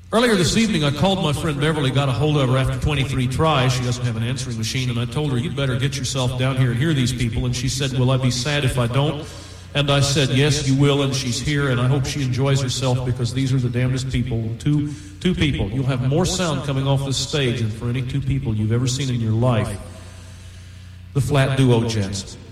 Earlier this evening, I called my friend Beverly, got a hold of her after 23 tries. She doesn't have an answering machine, and I told her, you'd better get yourself down here and hear these people. And she said, will I be sad if I don't? And I said, yes, you will, and she's here, and I hope she enjoys herself, because these are the damnedest people. Two people. You'll have more sound coming off this stage than for any two people you've ever seen in your life. The Flat Duo Jets.